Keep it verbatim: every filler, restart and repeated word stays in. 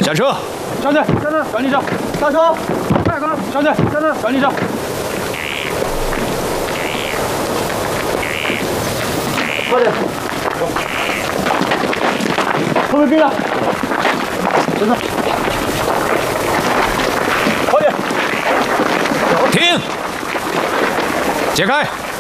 下车！ 上去！下车！管理车！下车！快点！上去！下车！管理车！快点！后面兵了！下车！快点！ 停！解开！